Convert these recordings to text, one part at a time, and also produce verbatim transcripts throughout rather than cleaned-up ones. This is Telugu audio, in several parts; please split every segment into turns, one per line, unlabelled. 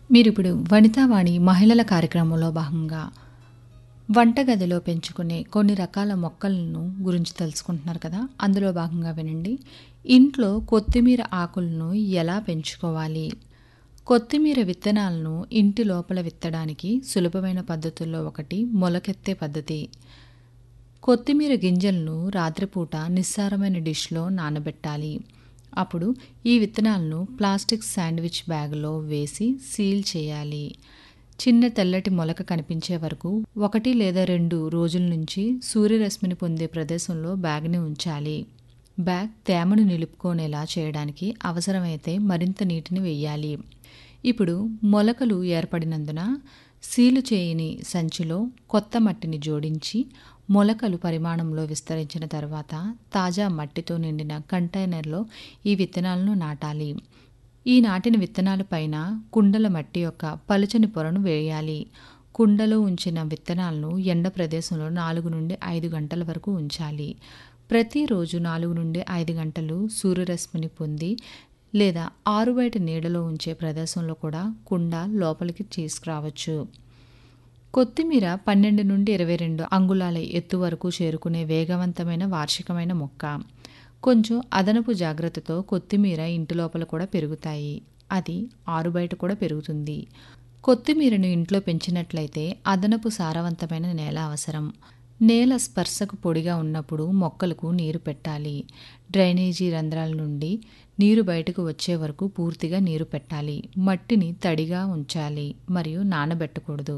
మీరిప్పుడు వనితావాణి మహిళల కార్యక్రమంలో భాగంగా వంటగదిలో పెంచుకునే కొన్ని రకాల మొక్కలను గురించి తెలుసుకుంటున్నారు కదా. అందులో భాగంగా వినండి. ఇంట్లో కొత్తిమీర ఆకులను ఎలా పెంచుకోవాలి? కొత్తిమీర విత్తనాలను ఇంటి లోపల విత్తడానికి సులభమైన పద్ధతుల్లో ఒకటి మొలకెత్తే పద్ధతి. కొత్తిమీర గింజలను రాత్రిపూట నిస్సారమైన డిష్లో నానబెట్టాలి. అప్పుడు ఈ విత్తనాలను ప్లాస్టిక్ శాండ్విచ్ బ్యాగ్లో వేసి సీల్ చేయాలి. చిన్న తెల్లటి మొలక కనిపించే వరకు ఒకటి లేదా రెండు రోజుల నుంచి సూర్యరశ్మిని పొందే ప్రదేశంలో బ్యాగ్ని ఉంచాలి. బ్యాగ్ తేమను నిలుపుకునేలా చేయడానికి అవసరమైతే మరింత నీటిని వేయాలి. ఇప్పుడు మొలకలు ఏర్పడినందున సీలు చేయని సంచిలో కొత్త మట్టిని జోడించి మొలకలు పరిమాణంలో విస్తరించిన తర్వాత తాజా మట్టితో నిండిన కంటైనర్లో ఈ విత్తనాలను నాటాలి. ఈ నాటిన విత్తనాల పైన కుండల మట్టి యొక్క పలుచని పొరను వేయాలి. కుండలో ఉంచిన విత్తనాలను ఎండ ప్రదేశంలో నాలుగు నుండి ఐదు గంటల వరకు ఉంచాలి. ప్రతిరోజు నాలుగు నుండి ఐదు గంటలు సూర్యరశ్మిని పొంది లేదా ఆరుబయట నీడలో ఉంచే ప్రదేశంలో కూడా కుండ లోపలికి తీసుకురావచ్చు. కొత్తిమీర పన్నెండు నుండి ఇరవై రెండు అంగుళాల ఎత్తు వరకు చేరుకునే వేగవంతమైన వార్షికమైన మొక్క. కొంచెం అదనపు జాగ్రత్తతో కొత్తిమీర ఇంటి లోపల కూడా పెరుగుతాయి. అది ఆరుబయట కూడా పెరుగుతుంది. కొత్తిమీరను ఇంట్లో పెంచినట్లయితే అదనపు సారవంతమైన నేల అవసరం. నేల స్పర్శకు పొడిగా ఉన్నప్పుడు మొక్కలకు నీరు పెట్టాలి. డ్రైనేజీ రంధ్రాల నుండి నీరు బయటకు వచ్చే వరకు పూర్తిగా నీరు పెట్టాలి. మట్టిని తడిగా ఉంచాలి మరియు నానబెట్టకూడదు.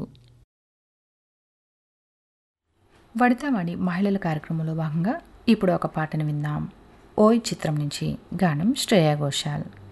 వనితావాణి మహిళల కార్యక్రమంలో భాగంగా ఇప్పుడు ఒక పాటను విందాం. ఓయ్ చిత్రం నుంచి గానం శ్రేయా ఘోషాల్.